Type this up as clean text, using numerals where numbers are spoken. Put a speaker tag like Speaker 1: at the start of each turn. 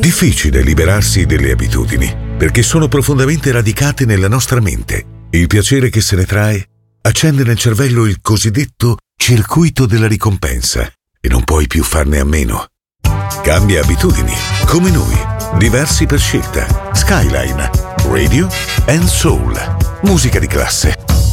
Speaker 1: Difficile liberarsi delle abitudini, perché sono profondamente radicate nella nostra mente. Il piacere che se ne trae accende nel cervello il cosiddetto circuito della ricompensa e non puoi più farne a meno. Cambia abitudini, come noi, diversi per scelta. Skyline, Radio and Soul. Musica di classe.